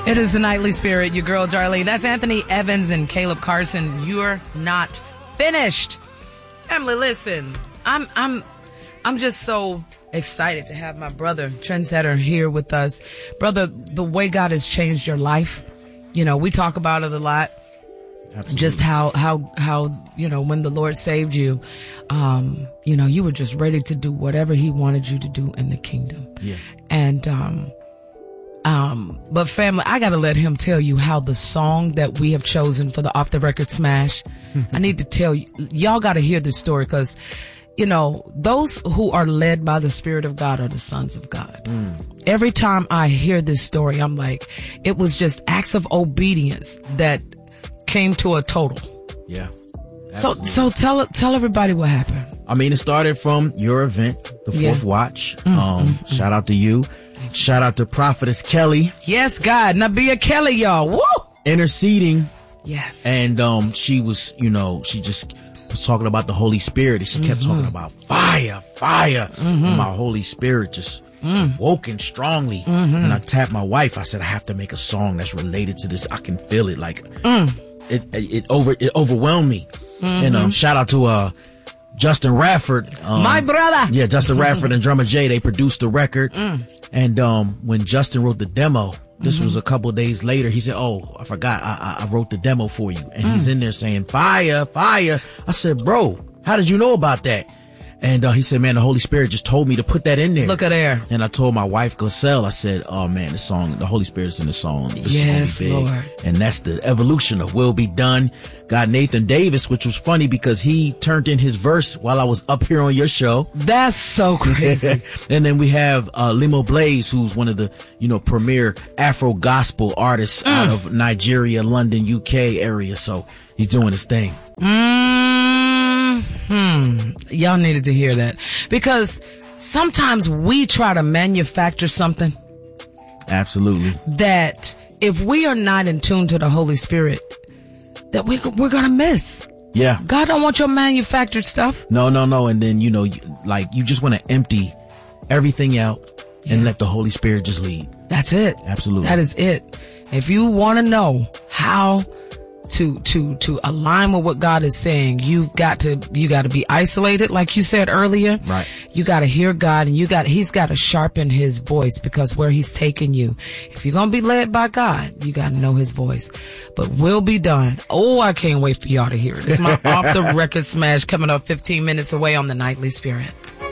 It is the Nightly Spirit, your girl Darlene. That's Anthony Evans and Caleb Carson. You're not finished. Emily, listen, I'm just so excited to have my brother, Trendsetter, here with us. Brother, the way God has changed your life, you know, we talk about it a lot. Absolutely. Just how, you know, when the Lord saved you, you know, you were just ready to do whatever he wanted you to do in the kingdom. Yeah. And, but family, I gotta let him tell you how the song that we have chosen for the Off the Record Smash, I need to tell you, y'all gotta hear this story, cause, you know, those who are led by the Spirit of God are the sons of God. Every time I hear this story, I'm like, it was just acts of obedience that came to a total. Yeah. Absolutely. So tell everybody what happened. I mean, it started from your event, the Fourth Watch. Shout out to you. Shout out to Prophetess Kelly. Yes, God. Nabia Kelly, y'all. Woo! Interceding. Yes. And she was, you know, she just was talking about the Holy Spirit, and she kept talking about fire. And my Holy Spirit just woken strongly. And I tapped my wife. I said, I have to make a song that's related to this. I can feel it. Like, it overwhelmed me. And shout out to Justin Radford. My brother. Yeah, Justin Radford and Drummer Jay, they produced the record. And when Justin wrote the demo, this was a couple of days later, he said, oh, I forgot, I wrote the demo for you. And he's in there saying, fire. I said, bro, how did you know about that? And he said, man, the Holy Spirit just told me to put that in there. Look at there. And I told my wife, Gliselle, I said, oh man, the song, the Holy Spirit's in the song. Yes, Lord. And that's the evolution of Will Be Done. Got Nathan Davis, which was funny because he turned in his verse while I was up here on your show. That's so crazy. And then we have Limo Blaze, who's one of the, you know, premier Afro gospel artists out of Nigeria, London, UK area. So he's doing his thing. Y'all needed to hear that, because sometimes we try to manufacture something. Absolutely. That if we are not in tune to the Holy Spirit, that we're gonna miss. Yeah. God don't want your manufactured stuff. No. And then, you know, you just want to empty everything out and let the Holy Spirit just lead. That's it. Absolutely. That is it. If you want to know how to align with what God is saying, you got to be isolated, like you said earlier. Right. You got to hear God, and he's got to sharpen his voice, because where he's taking you, if you're going to be led by God, you got to know his voice. But Will Be Done. Oh, I can't wait for y'all to hear it. It's my Off the Record Smash coming up 15 minutes away on the Nightly Spirit.